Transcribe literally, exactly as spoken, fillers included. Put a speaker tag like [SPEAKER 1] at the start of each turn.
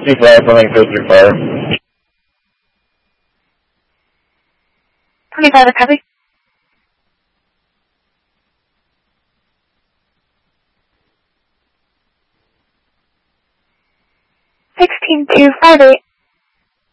[SPEAKER 1] Two five, running code through fire.
[SPEAKER 2] twenty-five, copy. sixteen two five eight.